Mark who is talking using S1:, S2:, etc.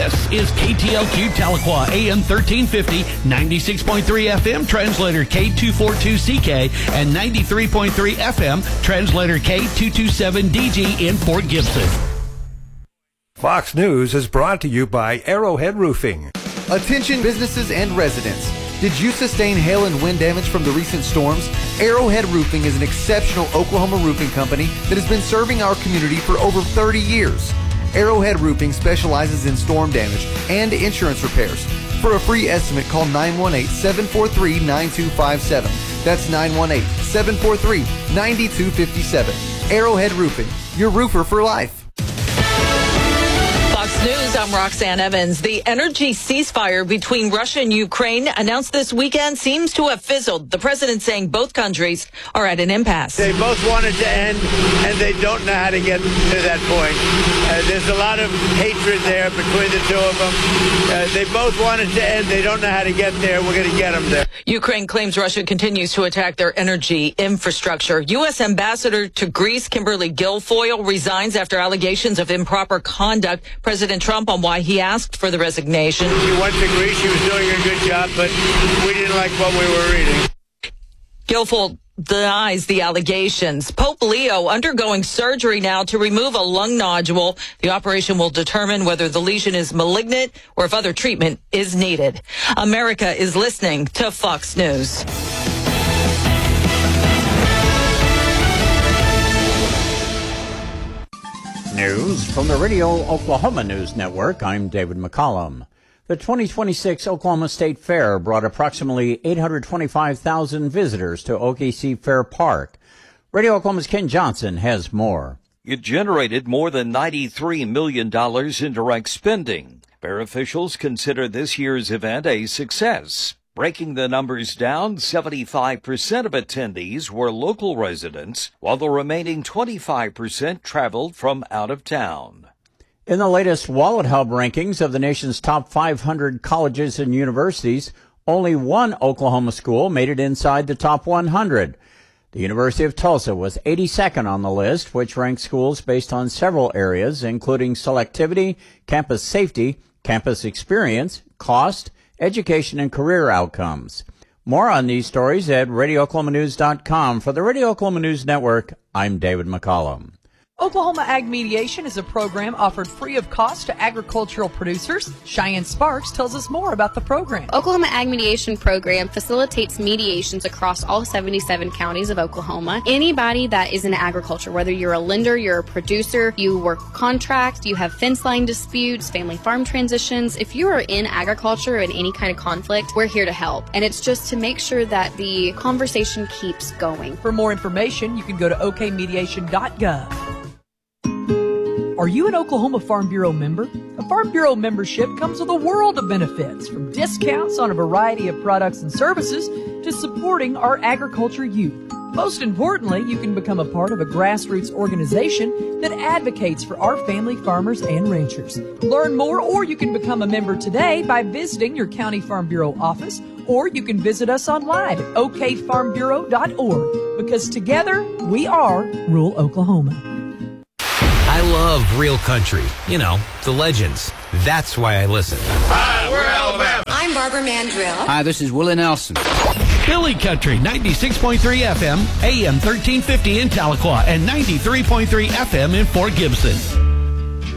S1: This is KTLQ Tahlequah, AM 1350, 96.3 FM, translator K242CK, and 93.3 FM, translator K227DG in Fort Gibson.
S2: Fox News is brought to you by Arrowhead Roofing.
S3: Attention businesses and residents. Did you sustain hail and wind damage from the recent storms? Arrowhead Roofing is an exceptional Oklahoma roofing company that has been serving our community for over 30 years. Arrowhead Roofing specializes in storm damage and insurance repairs. For a free estimate, call 918-743-9257. That's 918-743-9257. Arrowhead Roofing, your roofer for life.
S4: Fox News, I'm Roxanne Evans. The energy ceasefire between Russia and Ukraine announced this weekend seems to have fizzled. The president saying both countries are at an impasse.
S5: They both want it to end, and they don't know how to get to that point. There's a lot of hatred there between the two of them. They both want it to end. They don't know how to get there. We're going to get them there.
S4: Ukraine claims Russia continues to attack their energy infrastructure. U.S. Ambassador to Greece, Kimberly Guilfoyle, resigns after allegations of improper conduct. President Trump on why he asked for the resignation.
S5: She went to Greece. She was doing a good job, but we didn't like what we were reading.
S4: Guilfoyle denies the allegations. Pope Leo undergoing surgery now to remove a lung nodule. The operation will determine whether the lesion is malignant or if other treatment is needed. America is listening to Fox News.
S6: News from the Radio Oklahoma News Network. I'm David McCollum. The 2026 Oklahoma State Fair brought approximately 825,000 visitors to OKC Fair Park. Radio Oklahoma's Ken Johnson has more.
S7: It generated more than $93 million in direct spending. Fair officials consider this year's event a success. Breaking the numbers down, 75% of attendees were local residents, while the remaining 25% traveled from out of town.
S6: In the latest Wallet Hub rankings of the nation's top 500 colleges and universities, only one Oklahoma school made it inside the top 100. The University of Tulsa was 82nd on the list, which ranks schools based on several areas, including selectivity, campus safety, campus experience, cost, education, and career outcomes. More on these stories at RadioOklahomaNews.com. For the Radio Oklahoma News Network, I'm David McCollum.
S8: Oklahoma Ag Mediation is a program offered free of cost to agricultural producers. Cheyenne Sparks tells us more about the program.
S9: Oklahoma Ag Mediation program facilitates mediations across all 77 counties of Oklahoma. Anybody that is in agriculture, whether you're a lender, you're a producer, you work contract, you have fence line disputes, family farm transitions, if you are in agriculture in any kind of conflict, we're here to help. And it's just to make sure that the conversation keeps going.
S8: For more information, you can go to okmediation.gov. Are you an Oklahoma Farm Bureau member? A Farm Bureau membership comes with a world of benefits, from discounts on a variety of products and services to supporting our agriculture youth. Most importantly, you can become a part of a grassroots organization that advocates for our family farmers and ranchers. Learn more, or you can become a member today by visiting your County Farm Bureau office, or you can visit us online at okfarmbureau.org, because together we are rural Oklahoma.
S10: I love real country. You know, the legends. That's why I listen.
S11: Hi, we're Alabama.
S12: I'm Barbara Mandrill.
S13: Hi, this is Willie Nelson.
S1: Billy Country, 96.3 FM, AM 1350 in Tahlequah, and 93.3 FM in Fort Gibson.